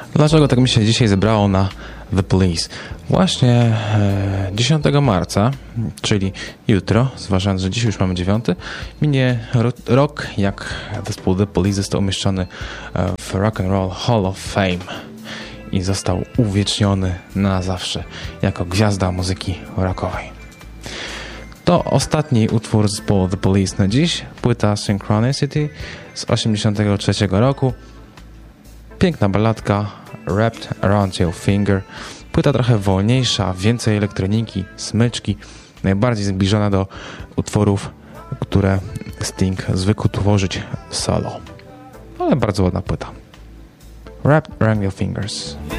Dlaczego tak mi się dzisiaj zebrało na The Police? Właśnie 10 marca, czyli jutro, zważając, że dziś już mamy 9, minie rok, jak zespół The Police został umieszczony w Rock and Roll Hall of Fame i został uwieczniony na zawsze jako gwiazda muzyki rockowej. To ostatni utwór zespołu The Police na dziś, płyta Synchronicity z 1983 roku. Piękna balladka Wrapped Around Your Finger. Płyta trochę wolniejsza, więcej elektroniki, smyczki, najbardziej zbliżona do utworów, które Sting zwykł tworzyć solo. Ale bardzo ładna płyta. Wrapped Around Your Fingers.